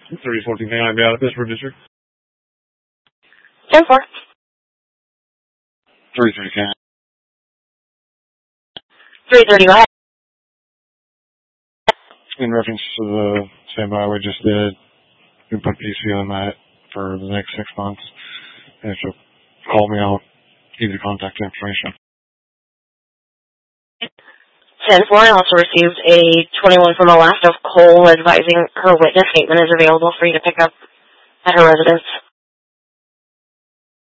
314 can I be out of Pittsburgh District? 10-4. 3-3 can. 330, go ahead. In reference to the standby we just did, we put PC on that for the next 6 months. And if you'll call me, I'll give you contact information. 10-4, I also received a 21 from Alaska Cole advising her witness statement is available for you to pick up at her residence.